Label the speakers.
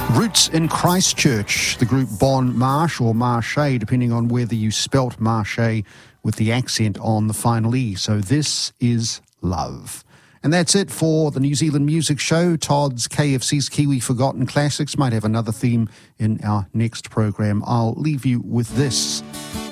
Speaker 1: Roots in Christchurch, the group Bon Marche or Marche, depending on whether you spelt Marche with the accent on the final E. So this is Love. And that's it for the New Zealand Music Show. Todd's KFC's Kiwi Forgotten Classics might have another theme in our next program. I'll leave you with this.